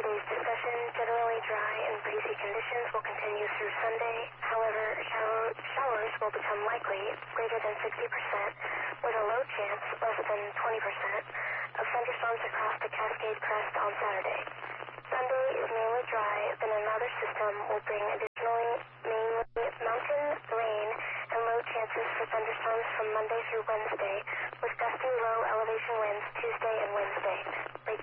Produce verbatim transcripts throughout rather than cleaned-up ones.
Today's discussion, generally dry and breezy conditions will continue through Sunday. However, shower, showers will become likely, greater than sixty percent, with a low chance, less than twenty percent, of thunderstorms across the Cascade Crest on Saturday. Sunday is mainly dry, then another system will bring additionally mainly mountain rain and low chances for thunderstorms from Monday through Wednesday, with gusty low elevation winds Tuesday and Wednesday. Lake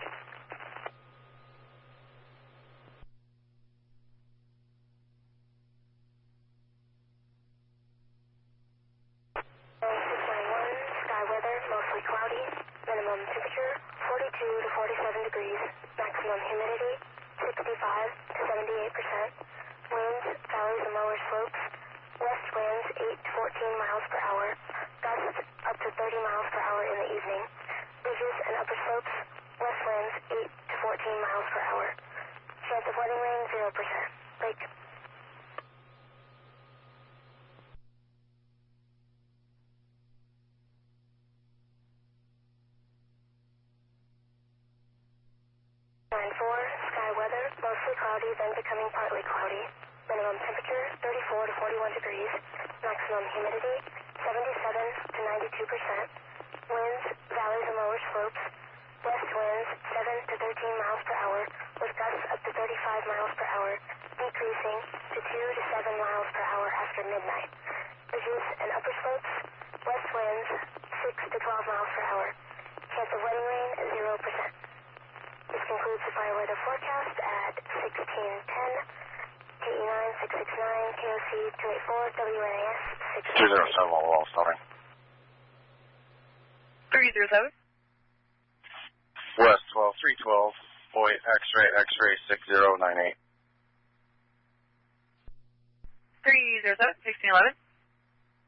six ninety-one, sky weather, mostly cloudy, minimum temperature forty-two to forty-seven degrees, maximum humidity sixty-five to seventy-eight percent, winds, valleys and lower slopes, west winds eight to fourteen miles per hour, gusts up to thirty miles per hour in the evening, ridges and upper slopes, west winds eight to fourteen miles per hour, chance of wedding rain zero percent, lake nine four, sky weather, mostly cloudy, then becoming partly cloudy. Minimum temperature thirty-four to forty-one degrees. Maximum humidity seventy-seven to ninety-two percent. Winds, valleys and lower slopes. West winds seven to thirteen miles per hour, with gusts up to thirty-five miles per hour, decreasing to two to seven miles per hour after midnight. Ridges and upper slopes. West winds six to twelve miles per hour. Chance of wedding rain zero percent. This concludes the fire weather forecast at sixteen ten, K E nine six six nine, K O C two eight four, W N A S six two zero seven, wall starting. three zero seven. West twelve, three twelve, Boy, X-ray, X-ray six zero nine eight. three zero seven, sixteen eleven.